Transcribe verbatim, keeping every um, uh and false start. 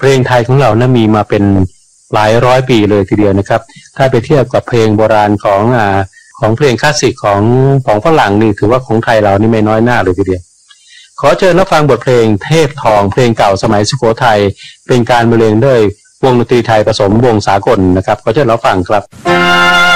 เพลงไทยของเรานะมีมาเป็นหลายร้อยปีเลยทีเดียวนะครับถ้าไปเทียบกับเพลงโบราณของอ่าของเพลงคลาสสิกของของฝรั่งนี่ถือว่าของไทยเรานี่ไม่น้อยหน้าเลยทีเดียวขอเชิญรับฟังบทเพลงเทพทองเพลงเก่าสมัยสุโขทัยเป็นการบรรเลงด้วยวงดนตรีไทยผสมวงสากลนะครับขอเชิญรับฟังครับ